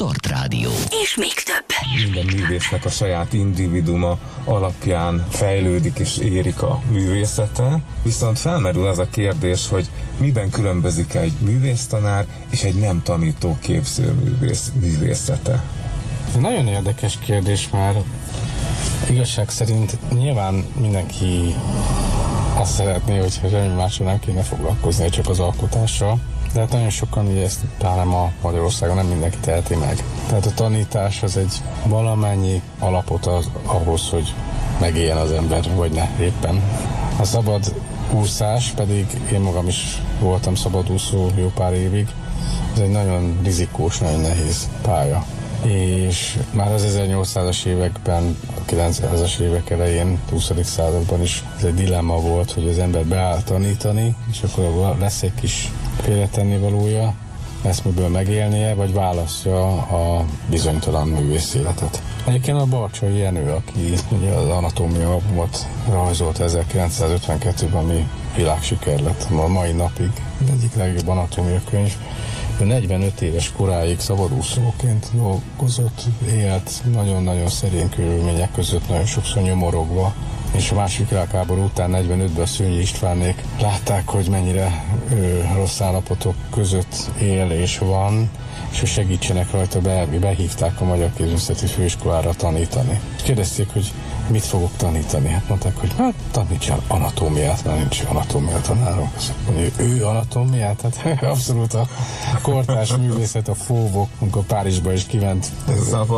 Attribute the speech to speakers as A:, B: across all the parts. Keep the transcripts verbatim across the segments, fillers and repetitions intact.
A: Start Rádió.
B: És még több.
C: Minden művésznek a saját individuma alapján fejlődik és érik a művészete, viszont felmerül az a kérdés, hogy miben különbözik egy művésztanár és egy nem tanító képzőművész művészete.
D: Nagyon érdekes kérdés, már igazság szerint nyilván mindenki azt szeretné, hogyha semmi mással nem kéne foglalkozni, csak az alkotással, de hát nagyon sokan ugye ezt talán ma Magyarországon nem mindenki teheti meg. Tehát a tanítás az egy valamennyi alapot az, ahhoz, hogy megéljen az ember, vagy ne éppen. A szabad úszás pedig, én magam is voltam szabadúszó jó pár évig, ez egy nagyon rizikós, nagyon nehéz pálya. És már az ezernyolcszázas években, a kilencszázas évek elején, huszadik században is ez egy dilemma volt, hogy az ember beáll tanítani, és akkor lesz egy kis félretenni valója, lesz miből megélnie, vagy választja a bizonytalan művész életet. Egyébként a Barcsay Jenő, aki ugye az Anatómia albumot rajzolt ezerkilencszázötvenkettőben, ami világsiker lett a mai napig, egyik legjobb anatómia könyv. negyvenöt éves koráig szabadúszóként dolgozott, élt nagyon-nagyon szerény körülmények között, nagyon sokszor nyomorogva, és a második világháború után negyvenötben a Szőnyi Istvánnék látták, hogy mennyire ő, rossz állapotok között él és van, és hogy segítsenek rajta, be, behívták a Magyar Képzőművészeti Főiskolára tanítani. És kérdezték, hogy mit fogok tanítani? Hát mondták, hogy hát tanítsál anatómiát, mert nincs anatómia tanárunk. Ő anatómiát? Hát abszolút a kortárs művészet, a fóvok, amikor Párizsba is kiment.
C: Ez a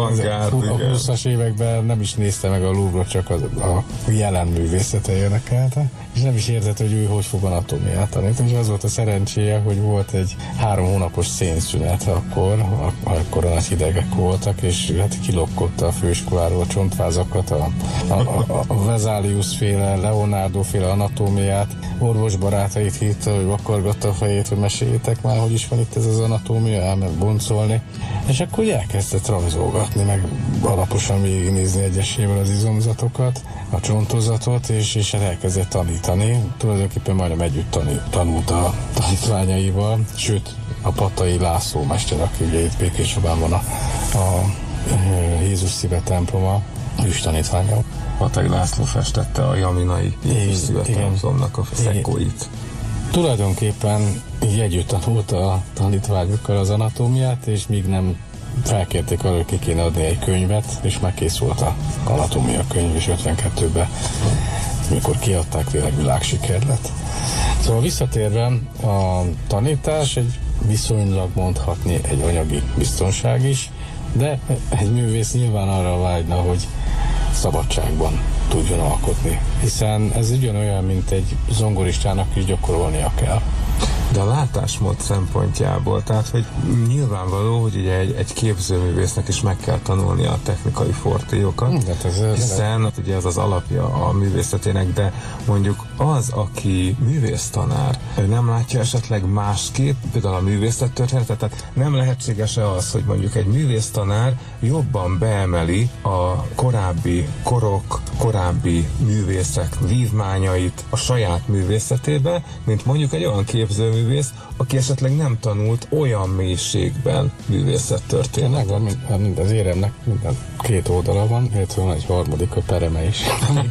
D: a húszas években nem is nézte meg a Louvre-ot, csak a, a jelen művészete érdekelte, és nem is értette, hogy ő hogy fog anatómiát tanítani. És az volt a szerencséje, hogy volt egy három hónapos szénszünet akkor, akkor a nagy hidegek voltak, és hát kilopkodta a főiskoláról a csontvázakat, a A, a, a Vesalius féle, Leonardo féle anatómiát, orvosbarátait hívta, hogy vakargatta a fejét, hogy meséljétek már, hogy is van itt ez az anatómia, elment boncolni. És akkor elkezdett rajzolgatni, meg alaposan végignézni egyesével az izomzatokat, a csontozatot, és, és elkezdett tanítani. Tulajdonképpen majdnem együtt tanít, tanult a tanítványaival, sőt, a Pattai László mester, aki ugye itt Békéscsabán van a, a Jézus Szíve temploma, ő is tanítványa.
C: Pattai László festette a Jaminai Jézus Szíve templomnak a szekóit.
D: Tulajdonképpen így együtt tanult a tanítványokkal az anatómiát, és míg nem felkérték arra, hogy ki kéne adni egy könyvet, és már készült a anatómia könyv, és ötvenkettőben, mikor kiadták, tényleg világsiker lett. Szóval visszatérve, a tanítás egy viszonylag mondhatni egy anyagi biztonság is, de egy művész nyilván arra vágyna, hogy szabadságban tudjon alkotni, hiszen ez ugyanolyan, mint egy zongoristának is gyakorolnia kell.
C: De a látásmód szempontjából, tehát hogy nyilvánvaló, hogy ugye egy, egy képzőművésznek is meg kell tanulnia a technikai fortéjokat, hiszen ugye ez az alapja a művészetének, de mondjuk az, aki művésztanár, nem látja esetleg másképp, például a művészettörténetet, tehát nem lehetséges-e az, hogy mondjuk egy művésztanár jobban beemeli a korábbi korok, korábbi művészek vívmányait a saját művészetébe, mint mondjuk egy olyan képzőművész, aki esetleg nem tanult olyan mélységben művészettörténetet.
D: Megvan, mind az éremnek minden két oldala van, illetve van egy harmadik, a pereme is.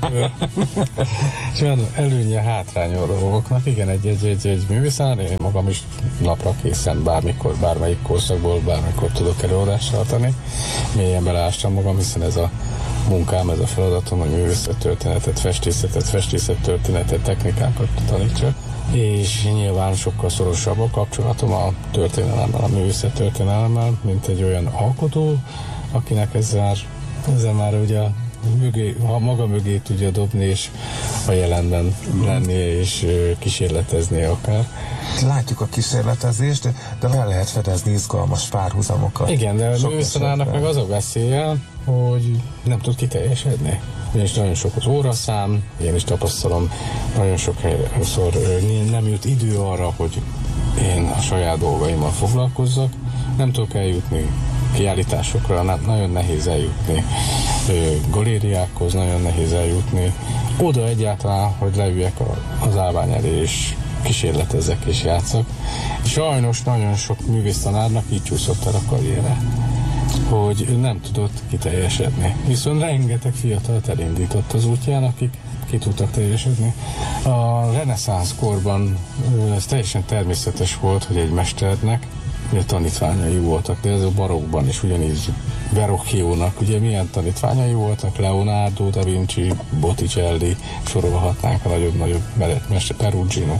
D: És olyan előnye, hátránya a dolgoknak. Igen, egy, egy, egy, egy művésztanár, én magam is napra készen bármikor, bármelyik korszakból, bármikor tudok előadást tartani. Mélyen beleástam magam, hiszen ez a munkám, ez a feladatom, hogy művészettörténetet, festészetet, festészettörténetet, technikákat tanítsak. És nyilván sokkal szorosabb a kapcsolatom a történelemmel, a művészettörténelemmel, mint egy olyan alkotó, akinek ezzel, ezzel már ugye mögé, ha maga mögé tudja dobni, és a jelenben lenni, és kísérletezni akár.
C: Látjuk a kísérletezést, de le lehet fedezni izgalmas párhuzamokat.
D: Igen, de a művészetanárnak meg az a veszélye, hogy nem tud kiteljesedni. És nagyon sok az óraszám, én is tapasztalom, nagyon sok helyszor nem jut idő arra, hogy én a saját dolgaimmal foglalkozzak, nem tudok eljutni kiállításokra, nem, nagyon nehéz eljutni galériákhoz, nagyon nehéz eljutni oda egyáltalán, hogy leüljek az állvány elé, és kísérletezzek és játszak. És sajnos nagyon sok művésztanárnak így csúszott el a karriere. hogy nem tudott kiteljesedni. Viszont rengeteg fiatalt elindított az útján, akik ki tudtak teljesedni. A reneszánsz korban ez teljesen természetes volt, hogy egy mesternek ugye tanítványai voltak, de ez a barokkban is ugyanígy Verrocchiónak, ugye milyen tanítványai voltak, Leonardo da Vinci, Botticelli, sorolhatnánk a nagyobb-nagyobb mester, Perugino.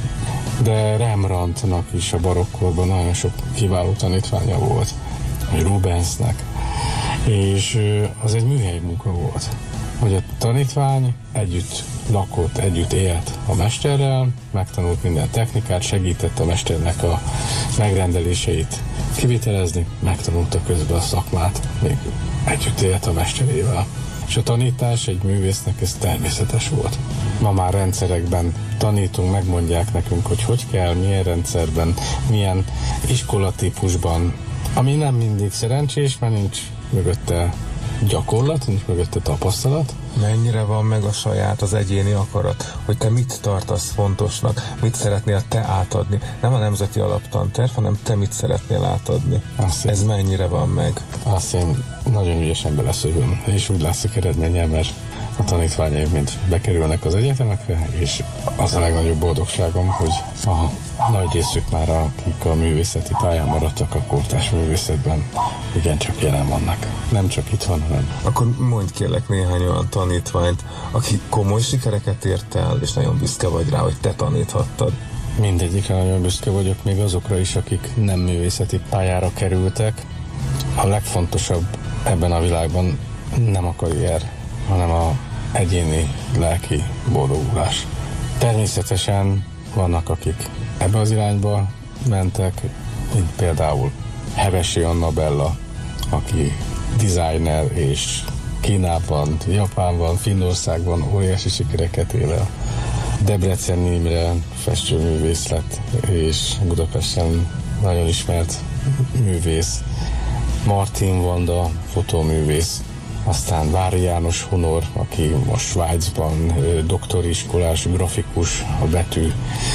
D: De Rembrandtnak is a barokkorban nagyon sok kiváló tanítványa volt, Rubensnek, és az egy műhelyi munka volt, hogy a tanítvány együtt lakott, együtt élt a mesterrel, megtanult minden technikát, segített a mesternek a megrendeléseit kivitelezni, megtanulta közben a szakmát, még együtt élt a mesterével. És a tanítás egy művésznek ez természetes volt. Ma már rendszerekben tanítunk, megmondják nekünk, hogy hogy kell, milyen rendszerben, milyen iskolatípusban, ami nem mindig szerencsés, mert nincs mögötte gyakorlat, nincs mögötte tapasztalat.
C: Mennyire van meg a saját, az egyéni akarat, hogy te mit tartasz fontosnak, mit szeretnél te átadni. Nem a nemzeti alaptanterv, hanem te mit szeretnél átadni. Azt Ez én, mennyire van meg?
D: Azt én nagyon ügyesen beleszövöm, és úgy látszik eredménye, mert a tanítványaim mind bekerülnek az egyetemekre, és az a legnagyobb boldogságom, hogy a nagy részük már, akik a művészeti pályán maradtak a kortárs művészetben, igencsak jelen vannak. Nem csak itt van, hanem.
C: Akkor mondj kérlek néhány olyan tanítványt, aki komoly sikereket ért el, és nagyon büszke vagy rá, hogy te taníthattad.
D: Mindegyikre nagyon büszke vagyok, még azokra is, akik nem művészeti pályára kerültek. A legfontosabb ebben a világban nem a karrier, hanem a egyéni lelki boldogulás. Természetesen vannak, akik ebbe az irányba mentek, mint például Hevesi Annabella, aki designer és Kínában, Japánban, Finnországban óriási sikereket él el. Debrecen Imre festőművész lett, és Budapesten nagyon ismert művész. Martin Vanda fotóművész. Aztán Vári János Honor, aki most Svájcban doktori iskolás, grafikus, a betű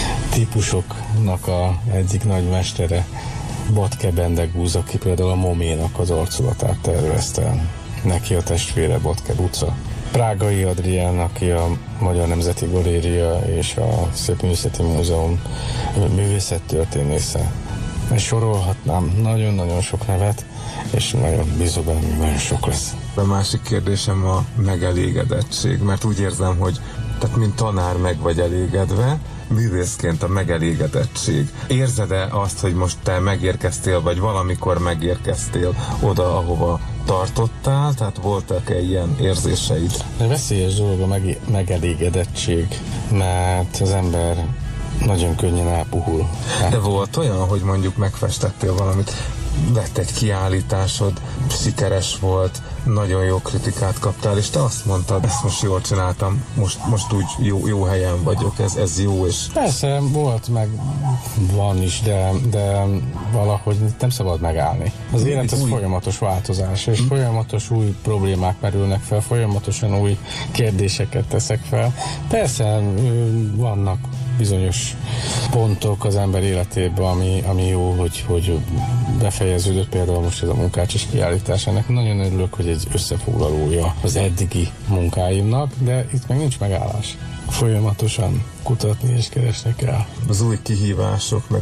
D: típusoknak a egyik nagy mestere. Batke Bendegúz, aki például a Moménak az arculatát tervezte. Neki a testvére Batke Buca. Prágai Adrián, aki a Magyar Nemzeti Galéria és a Szépművészeti Múzeum művészettörténésze. És sorolhatnám nagyon-nagyon sok nevet, és nagyon bízom benne, hogy nagyon sok lesz.
C: A másik kérdésem a megelégedettség, mert úgy érzem, hogy tehát mint tanár meg vagy elégedve, művészként a megelégedettség. Érzed-e azt, hogy most te megérkeztél, vagy valamikor megérkeztél oda, ahova tartottál? Tehát voltak-e ilyen érzéseid?
D: Veszélyes dolog a meg- megelégedettség, mert az ember nagyon könnyen elpuhul.
C: De volt olyan, hogy mondjuk megfestettél valamit, vett egy kiállításod, sikeres volt, nagyon jó kritikát kaptál, és te azt mondtad, ezt most jól csináltam, most, most úgy jó, jó helyen vagyok, ez, ez jó, és...
D: Persze, volt, meg van is, de, de valahogy nem szabad megállni. Az élet az új... folyamatos változás, és hmm. folyamatos új problémák merülnek fel, folyamatosan új kérdéseket teszek fel. Persze, vannak bizonyos pontok az ember életében, ami, ami jó, hogy, hogy befejeződött, például most ez a munkácsis kiállítás. Ennek nagyon örülök, hogy egy összefoglalója az eddigi munkáimnak, de itt meg nincs megállás. Folyamatosan kutatni és keresni kell.
C: Az új kihívások, meg